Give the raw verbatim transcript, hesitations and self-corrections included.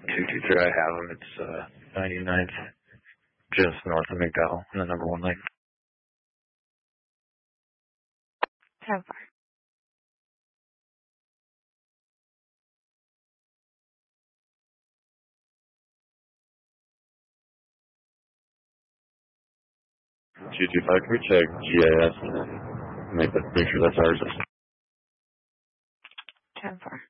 two two three, I have him. It's uh, ninety-ninth, just north of McDowell, in the number one lane. ten four. two two five, can we check G I S and make, that, make sure that's ours? ten four.